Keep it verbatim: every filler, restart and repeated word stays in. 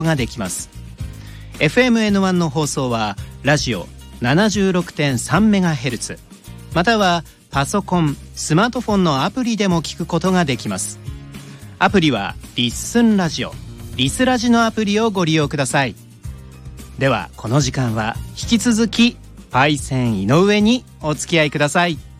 ができます。 エフエムエヌワン の放送はラジオ ななじゅうろくてんさんメガヘルツ またはパソコン、スマートフォンのアプリでも聞くことができます。アプリはリッスンラジオ、リスラジのアプリをご利用ください。ではこの時間は引き続きパイセン井上にお付き合いください。